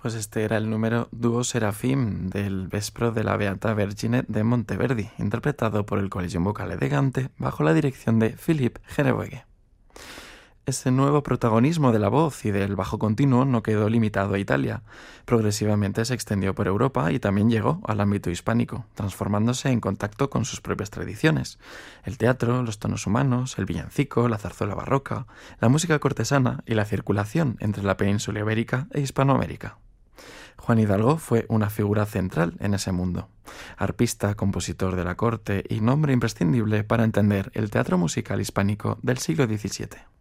Pues este era el número Duo Serafim del Vespro de la Beata Vergine de Monteverdi, interpretado por el Collegium Vocale de Gante bajo la dirección de Philippe Gerewege. Ese nuevo protagonismo de la voz y del bajo continuo no quedó limitado a Italia. Progresivamente se extendió por Europa y también llegó al ámbito hispánico, transformándose en contacto con sus propias tradiciones: el teatro, los tonos humanos, el villancico, la zarzuela barroca, la música cortesana y la circulación entre la península ibérica e Hispanoamérica. Juan Hidalgo fue una figura central en ese mundo, arpista, compositor de la corte y nombre imprescindible para entender el teatro musical hispánico del siglo XVII.